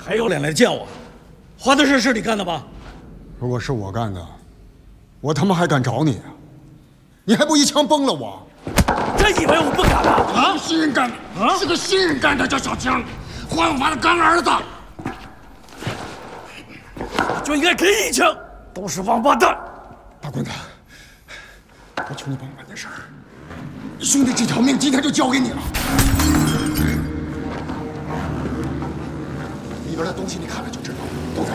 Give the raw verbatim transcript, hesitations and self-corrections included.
还有脸来见我？华德事是你干的吧？ 如果是我干的，我他妈还敢找你啊？你还不一枪崩了我？ 真以为我不敢啊？ 啊！新人干的，啊，是个新人干的，叫小强，黄永发的干儿子。 就应该给你一枪，都是王八蛋！ 大滚蛋！我求你帮我办点事儿，兄弟这条命今天就交给你了。里边的东西你看了就知道，都在。